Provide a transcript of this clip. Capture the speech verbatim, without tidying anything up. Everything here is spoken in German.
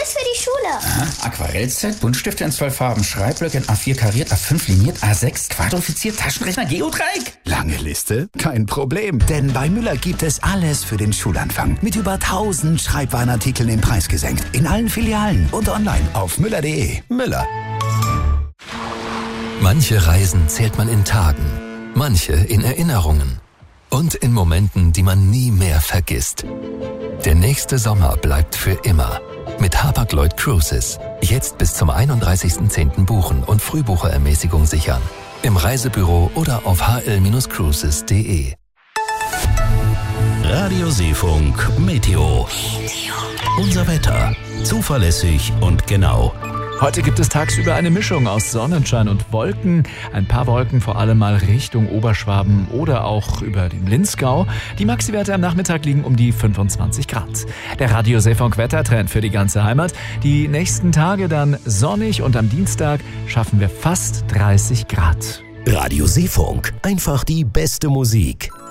Alles für die Schule. Aha. Aquarellset, Buntstifte in zwölf Farben, Schreibblöcke in A vier kariert, A fünf liniert, A sechs quadrifiziert, Taschenrechner, Geodreieck. Lange Liste? Kein Problem, denn bei Müller gibt es alles für den Schulanfang. Mit über tausend Schreibwarenartikeln den Preis gesenkt. In allen Filialen und online auf müller punkt de. Müller. Manche Reisen zählt man in Tagen, manche in Erinnerungen und in Momenten, die man nie mehr vergisst. Der nächste Sommer bleibt für immer. Mit Hapag-Lloyd Cruises. Jetzt bis zum einunddreißigsten zehnten buchen und Frühbucherermäßigung sichern. Im Reisebüro oder auf h l Bindestrich cruises punkt de. Radio Seefunk Meteo. Unser Wetter. Zuverlässig und genau. Heute gibt es tagsüber eine Mischung aus Sonnenschein und Wolken. Ein paar Wolken vor allem mal Richtung Oberschwaben oder auch über den Linzgau. Die Maxi-Werte am Nachmittag liegen um die fünfundzwanzig Grad. Der Radio Seefunk Wettertrend für die ganze Heimat. Die nächsten Tage dann sonnig und am Dienstag schaffen wir fast dreißig Grad. Radio Seefunk. Einfach die beste Musik.